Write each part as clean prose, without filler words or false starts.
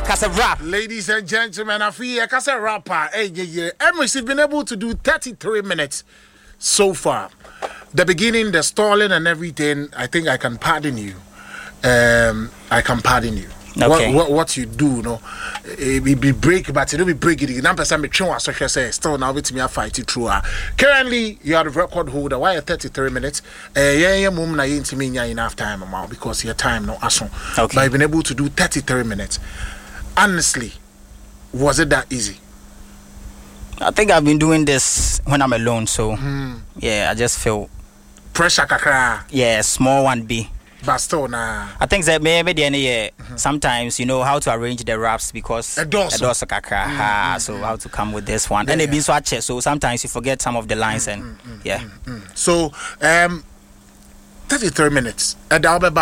Kasa rap. Ladies and gentlemen, I feel like a rapper. Hey, Emrys has been able to do 33 minutes so far. The beginning, the stalling and everything, I think I can pardon you. I can pardon you. Okay. What you do, no, it be break, but it will be break it. Now, person me try so say still now with me a fight it through. Currently, you are the record holder. Why 33 minutes? Mum na yin to me enough time amount because your time no aso. Okay. But I've been able to do 33 minutes. Honestly, was it that easy? I think I've been doing this when I'm alone, so yeah, I just feel pressure kakra. Yeah, small one be. But still, nah. I think that maybe sometimes you know how to arrange the raps because a dosa kakra. So how to come with this one, and it be swatch. So sometimes you forget some of the lines and yeah. So 33 minutes. Because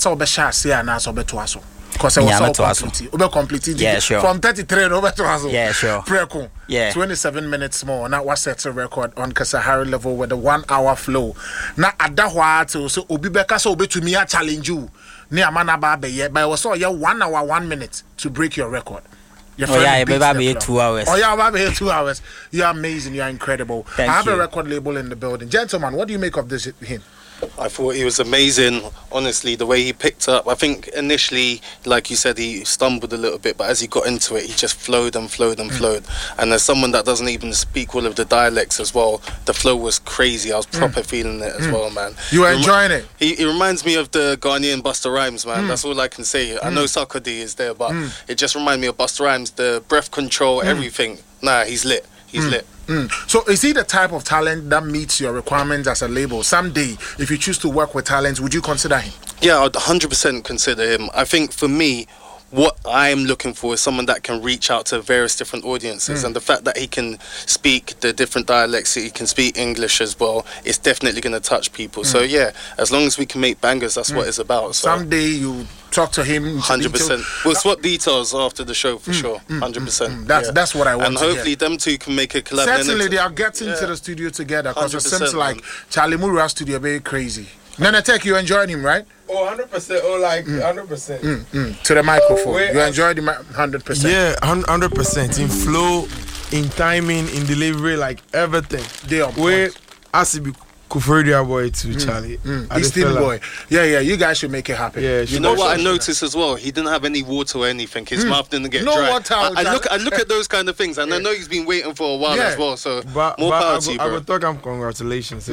I was completed. Yeah, sure. From 33 over to us. Yeah, sure. Yeah. 27 minutes more. Now what's set a record on Kasahari level with the 1 hour flow. Now at that while so Obibeka so be to me a challenge you. Near Manaba but I was all 1 hour 1 minute to break your record. Baby 2 hours. Oh yeah, baby 2 hours. You're amazing, you're incredible. Thank I have you. a record label in the building. Gentlemen, what do you make of this him? I thought he was amazing, honestly, the way he picked up. I think initially, like you said, he stumbled a little bit, but as he got into it, he just flowed and flowed and flowed. And as someone that doesn't even speak all of the dialects as well, the flow was crazy. I was proper feeling it as well, man. You were enjoying it? He reminds me of the Ghanaian Busta Rhymes, man. That's all I can say. I know Sarkodie is there, but it just reminded me of Busta Rhymes, the breath control, everything. Nah, he's lit. He's lit. So is he the type of talent that meets your requirements as a label? Someday, if you choose to work with talents, would you consider him? Yeah, I'd 100% consider him. I think for me, what I'm looking for is someone that can reach out to various different audiences, and the fact that he can speak the different dialects, he can speak English as well, it's definitely going to touch people. So yeah, as long as we can make bangers, that's what it's about. So. Someday you talk to him 100%. We'll swap details after the show for sure. 100%. That's what I want. And to hopefully hear. them two can make a collab. Certainly they are getting to the studio together because it seems like Charlie Mura's studio very crazy. Nana Tech, you enjoyed him, right? Oh, 100%. Oh, like 100%. To the microphone. You enjoyed him 100%. Yeah, 100%. In flow, in timing, in delivery, like everything. They are where Asibi Kufuria boy to Charlie. Eastern boy. Yeah, you guys should make it happen. Yeah, you know what I noticed as well? He didn't have any water or anything. His mouth didn't get dry. Water. I look at those kind of things, and I know he's been waiting for a while as well. So more power to you, bro. I will talk him congratulations.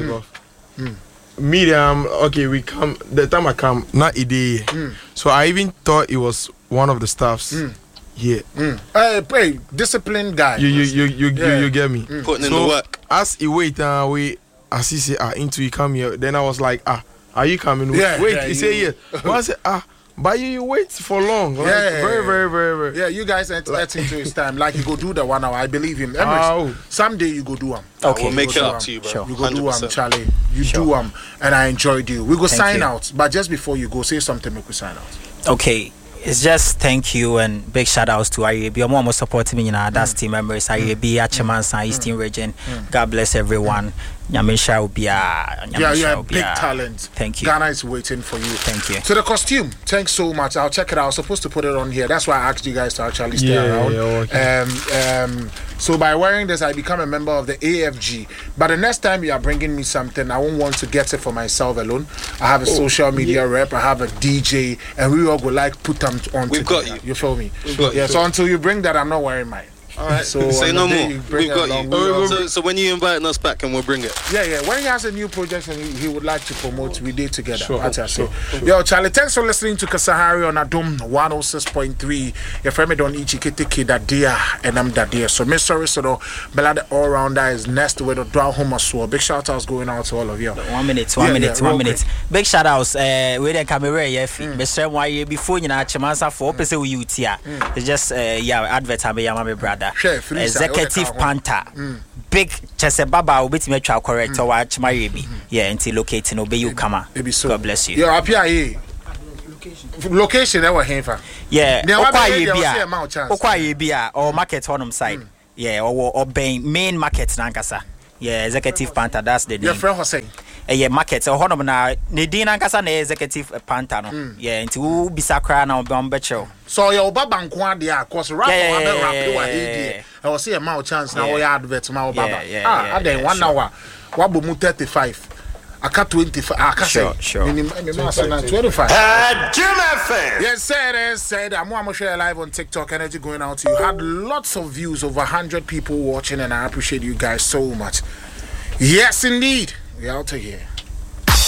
Medium, okay, we come. The time I come, not a day. So I even thought it was one of the staffs here. Hey, disciplined guy. You get me? Putting in the work. As he wait, as he say, into he come here. Then I was like, are you coming? Wait, he say yes. But I said, but you wait for long. Like, very. Yeah, you guys enter into his time. Like you go do the 1 hour. I believe him. Someday you go do him. Okay, we'll make it up to you, bro. Sure. You go 100%. Do him, Charlie. You do him, and I enjoyed you. We go sign out, but just before you go, say something. Make we sign out. Okay. It's just thank you and big shout outs to IAB. I'm almost supporting me in our team members, IAB, Achemansa, Eastern Region. God bless everyone. Nyamisha will be you're a big talent. Thank you. Ghana is waiting for you. Thank you. So the costume, thanks so much. I'll check it out. I was supposed to put it on here. That's why I asked you guys to actually stay around. Okay. So by wearing this, I become a member of the AFG. But the next time you are bringing me something, I won't want to get it for myself alone. I have a social media rep. I have a DJ, and we all go like put them on. We've got you. You feel me? We've got you. So until you bring that, I'm not wearing mine. All right. So say no more. We've got you. So when you inviting us back, and we'll bring it. Yeah. When he has a new project and he would like to promote, we did together. Sure. Yo, Charlie, thanks for listening to Kasahari on Adom 106.3. Your friend don't Ichikitiki Dadia and I'm Dadia. So Miss Sorry so Belade all rounder is next with a draw home as well. Big shout outs going out to all of you. 1 minute. Big shout outs. With the camera, Mr. Why before you know Chimansa for opposite with you, it's just advert my brother. Executive Panther. Big Chese Baba will be to make you correct or watch my baby. Yeah, until locating obey you come. God bless you. You're up here. Location that we're here for. Yeah, Okwa or market on side. Yeah, or main market Nankasa. Yeah, Executive Panther, that's the name. Your friend Hossein. market so honom na ne din ankasa na executive panther no yeah nti wo bisa kra na obecho so your baba nko ade cause rap do wa here I was say a mouth chance na we advert ma baba aden 1 hour wabo mu 35 aka 25 aka sure 25 yes said I'm share live on TikTok. Energy going out to you. Had lots of views, over 100 people watching, and I appreciate you guys so much. Yes indeed, we out of here.